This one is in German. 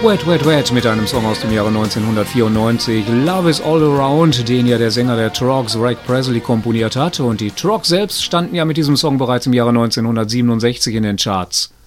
Wet, Wet, Wet mit einem Song aus dem Jahre 1994. Love is All Around, den ja der Sänger der Troggs, Greg Presley, komponiert hat. Und die Troggs selbst standen ja mit diesem Song bereits im Jahre 1967 in den Charts.